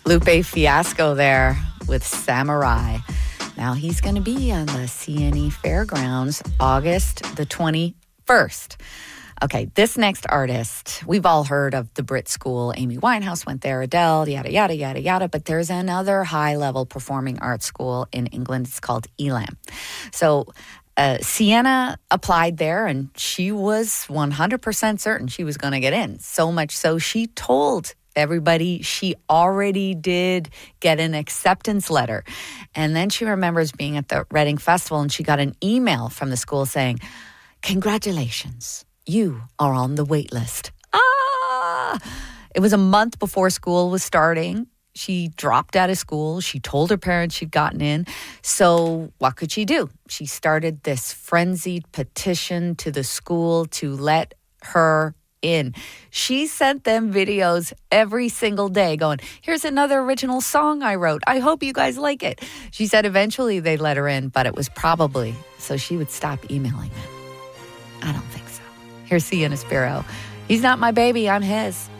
Lupe Fiasco there with Samurai. Now he's going to be on the CNE Fairgrounds August the 21st. Okay, this next artist, we've all heard of the Brit School. Amy Winehouse went there, Adele, yada, yada, yada, yada. But there's another high-level performing arts school in England. It's called Elam. So Sienna applied there, and she was 100% certain she was going to get in. So much so she told everybody she already did get an acceptance letter. And then she remembers being at the Reading Festival, and she got an email from the school saying, "Congratulations. You are on the wait list." It was a month before school was starting. She dropped out of school. She told her parents she'd gotten in. So what could she do? She started this frenzied petition to the school to let her in. She sent them videos every single day going, "Here's another original song I wrote. I hope you guys like it." She said eventually they let her in, but it was probably so she would stop emailing them. I don't think so. Here's Sienna Spiro. He's not my baby, I'm his.